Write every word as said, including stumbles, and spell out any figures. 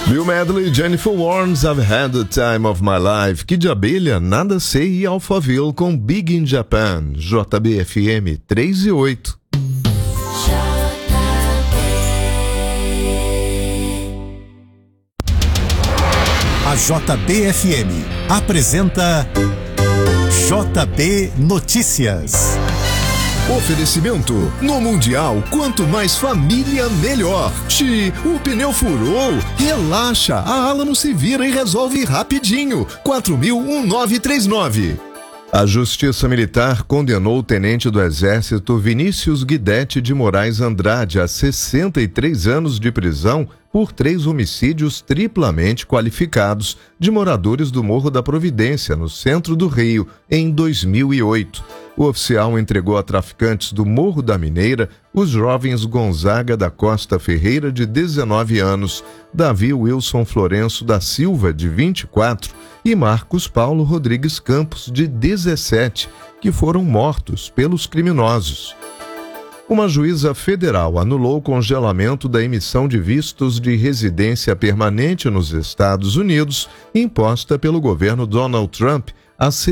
Bill Medley, Jennifer Warnes, I've Had the Time of My Life. Kid Abelha, Nada Sei e Alphaville com Big in Japan. J B F M três e oito. A J B F M apresenta J B Notícias. Oferecimento: no Mundial, quanto mais família, melhor. Xi, o pneu furou? Relaxa, a Alamo se vira e resolve rapidinho. quatro mil nove três nove. A Justiça Militar condenou o tenente do Exército Vinícius Guidetti de Moraes Andrade a sessenta e três anos de prisão por três homicídios triplamente qualificados de moradores do Morro da Providência, no centro do Rio, em dois mil e oito. O oficial entregou a traficantes do Morro da Mineira os jovens Gonzaga da Costa Ferreira, de dezenove anos, Davi Wilson Florenço da Silva, de vinte e quatro, e Marcos Paulo Rodrigues Campos, de dezessete, que foram mortos pelos criminosos. Uma juíza federal anulou o congelamento da emissão de vistos de residência permanente nos Estados Unidos, imposta pelo governo Donald Trump há